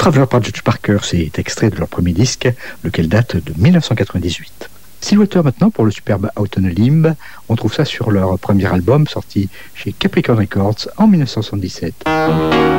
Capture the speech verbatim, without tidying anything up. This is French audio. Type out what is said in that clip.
Traveler par George Parker, c'est extrait de leur premier disque, lequel date de dix-neuf cent quatre-vingt-dix-huit. Silhouetter maintenant pour le superbe Out on a Limb, on trouve ça sur leur premier album sorti chez Capricorn Records en dix-neuf cent soixante-dix-sept.